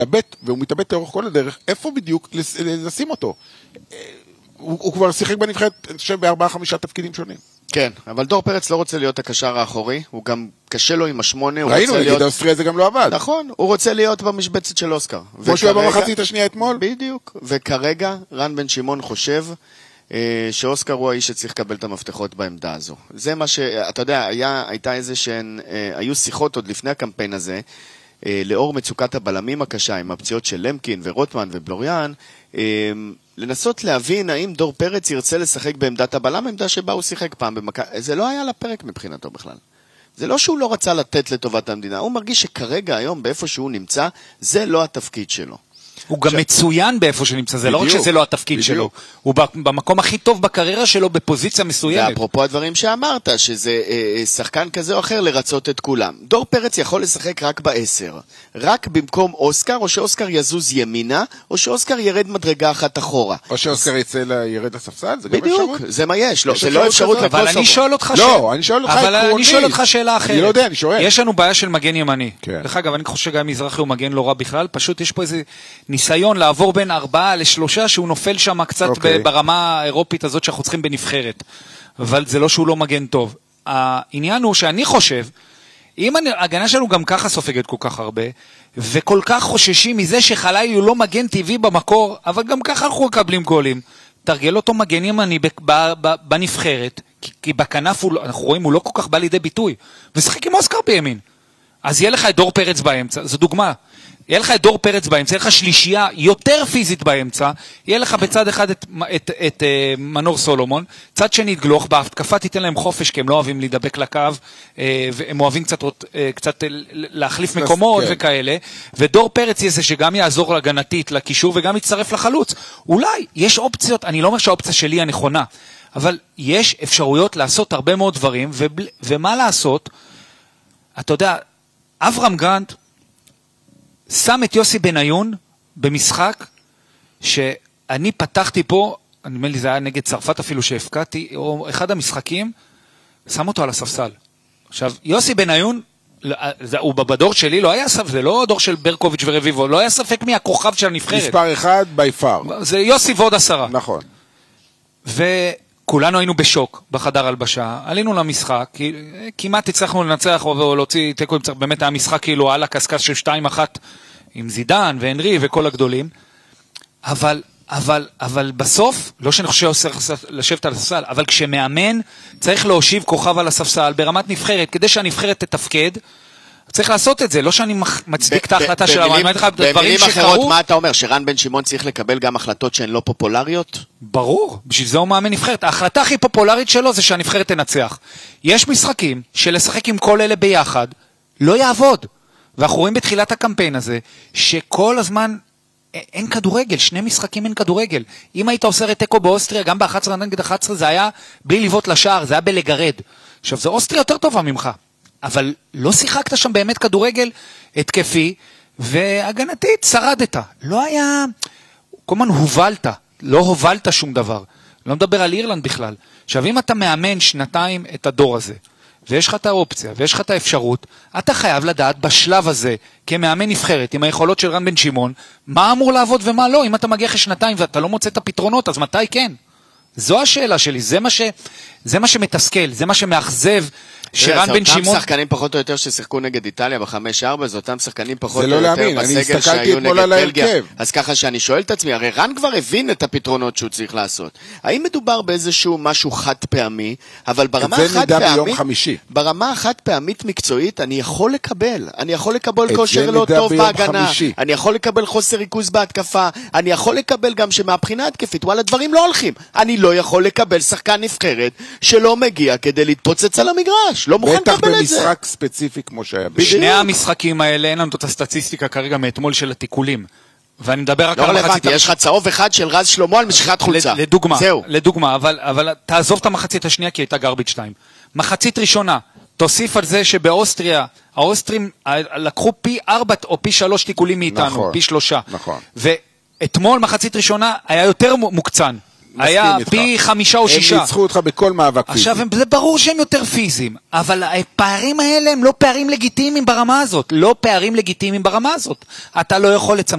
והוא מתאבט לאורך כל הדרך, איפה בדיוק לשים אותו? הוא כבר שיחק בנבחרת, אני חושב, ב4-5 תפקידים שונים. כן, אבל דור פרץ לא רוצה להיות הקשר האחורי, הוא גם קשה לו עם השמונה. ראינו, נגד האוסטריה זה גם לא עבד. נכון, הוא רוצה להיות במשבצת של אוסקר. כמו שהוא היה במחצית השנייה אתמול. בדיוק, וכרגע רן בן שמעון חושב שאוסקר הוא האיש שצריך לקבל את המפתחות בעמדה הזו. זה מה אתה יודע, הייתה איזה שהן, היו שיחות עוד לפני הקמפיין הזה, לאור מצוקת הבלמים הקשה, עם הפציעות של למקין ורוטמן ובלוריאן, לנסות להבין האם דור פרץ ירצה לשחק בעמדת הבלם, עמדה שבה הוא שיחק פעם זה לא היה לפרק מבחינתו בכלל. זה לא שהוא לא רצה לתת לטובת המדינה, הוא מרגיש שכרגע היום באיפה שהוא נמצא, זה לא התפקיד שלו. הוא גם מצוין באיפה שנמצא, זה לא רק שזה לא התפקיד שלו, הוא במקום הכי טוב בקריירה שלו בפוזיציה מסוימת. ואפרופו הדברים שאמרת, שזה שחקן כזה או אחר לרצות את כולם. דור פרץ יכול לשחק רק ב10, רק במקום אוסקר, או שאוסקר יזוז ימינה, או שאוסקר ירד מדרגה אחת אחורה. או שאוסקר ירד לספסל, זה גם אפשרות. בדיוק, זה מה יש, זה לא אפשרות לכל אבל אני שואל אותך שאלה אחרת. אני לא יודע, אני שואל. יש לנו בעיה של מגן ימני. דרך אגב, אני חושב שגם מזרחי הוא מגן לא רע בכלל, פשוט יש פה איזה ניסיון לעבור בין 4 ל3 שהוא נופל שם קצת ברמה האירופית הזאת שאנחנו צריכים בנבחרת. אבל זה לא שהוא לא מגן טוב. העניין הוא שאני חושב, אם ההגנה שלנו גם ככה סופגת כל כך הרבה, וכל כך חוששים מזה שחלילי הוא לא מגן טבעי במקור, אבל גם ככה אנחנו מקבלים גולים, תרגל אותו מגן ימני בנבחרת, כי בכנף אנחנו רואים הוא לא כל כך בא לידי ביטוי, ושחק עם אוסקר בימין. אז יהיה לך את דור פרץ באמצע, זו דוגמה. יהיה לך את דור פרץ באמצע, יהיה לך שלישייה יותר פיזית באמצע, יהיה לך בצד אחד את מנור סולומון, צד שני תגלוך, בהתקפה תיתן להם חופש, כי הם לא אוהבים להידבק לקו, והם אוהבים קצת להחליף מקומות וכאלה, ודור פרץ יהיה זה שגם יעזור להגנתית, לקישור, וגם יצטרף לחלוץ. אולי יש אופציות, אני לא אומר שהאופציה שלי הנכונה, אבל יש אפשרויות לעשות הרבה מאוד דברים, ומה לעשות? אתה יודע, אברהם גרנט שם את יוסי בניון במשחק שאני פתחתי פה, אני אומר לי זה היה נגד צרפת אפילו שהפקעתי, או אחד המשחקים, שם אותו על הספסל. עכשיו, יוסי בניון, הוא בדור שלי, לא היה ספק, זה לא דור של ברקוביץ' ורביבו, לא היה ספק מי הכוכב של הנבחרת. מספר 1 ביפר. זה יוסי ועוד 10. נכון. כולנו היינו בשוק בחדר הלבשה, עלינו למשחק, כמעט הצלחנו לנצח או להוציא תיקו, באמת היה משחק כאילו על הקסקס של 2-1 עם זידן והנרי וכל הגדולים, אבל בסוף, לא שאני חושב לשבת על הספסל, אבל כשמאמן צריך להושיב כוכב על הספסל ברמת נבחרת, כדי שהנבחרת תתפקד, צריך לעשות את זה, לא שאני מצדיק את ההחלטה שלה, אני אומר לך דברים שקרו. מה אתה אומר, שרן בן שמעון צריך לקבל גם החלטות שהן לא פופולריות? ברור, בשביל זה הוא מאמן נבחרת. ההחלטה הכי פופולרית שלו זה שהנבחרת תנצח. יש משחקים שלשחק עם כל אלה ביחד לא יעבוד. ואנחנו רואים בתחילת הקמפיין הזה, שכל הזמן אין כדורגל, 2 משחקים אין כדורגל. אם היית עושה רטקו באוסטריה, גם ב-11 נגד 11 זה היה בלי לבעוט לשער, זה היה בלגרד. עכשיו, זה אוסטריה יותר טובה ממך. אבל לא שיחקת שם באמת כדורגל התקפי, והגנתית שרדת. לא היה, כל הזמן הובלת, לא הובלת שום דבר. לא מדבר על אירלנד בכלל. עכשיו, אם אתה מאמן 2 את הדור הזה, ויש לך את האופציה, ויש לך את האפשרות, אתה חייב לדעת בשלב הזה, כמאמן נבחרת, עם היכולות של רן בן שמעון, מה אמור לעבוד ומה לא. אם אתה מגיע אחרי 2 ואתה לא מוצא את הפתרונות, אז מתי כן? זו השאלה שלי, זה מה שמתסכל, זה מה שמאכזב, שרן בן שמעון... זה אותם שחקנים פחות או יותר ששיחקו נגד איטליה ב5-4, זה אותם שחקנים פחות או יותר בסגל שהיו נגד בלגיה. זה לא להאמין, אני הסתכלתי אתמול על ההרכב. אז ככה שאני שואל את עצמי, הרי רן כבר הבין את הפתרונות שהוא צריך לעשות. האם מדובר באיזשהו משהו חד פעמי, אבל ברמה החד פעמית מקצועית, אני יכול לקבל כושר לא טוב בהגנה, אני יכול לקבל חוסר ריכוז בהתקפה, אני יכול לקבל גם שמהבחינה התקפית, וואלה, דברים לא הולכים. אני לא יכול לקבל שחקן נבחרת שלא מגיע כדי להתפוצץ על המגרש. לא מוכן לקבל את זה. בטח במשחק ספציפי כמו שהיה. בשני המשחקים האלה אין לנו את הסטטיסטיקה כרגע מאתמול של התיקולים. ואני מדבר רק על מחצית. יש לך צהוב אחד של רז שלמה על משיכת חולצה. לדוגמה, אבל תעזוב את המחצית השנייה כי הייתה גרביץ' 2. מחצית ראשונה, תוסיף על זה שבאוסטריה, האוסטרים לקחו פי 4 או פי 3 תיקולים מאיתנו, פי 3. נכון. ואתמול מחצית ראשונה היה יותר מוקצן. היה פי 5 או 6. הם ניצחו אותך בכל מאבק פיזי. עכשיו, זה ברור שהם יותר פיזיים, אבל הפערים האלה הם לא פערים לגיטימיים ברמה הזאת. לא פערים לגיטימיים ברמה הזאת. אתה לא יכול לצמצם.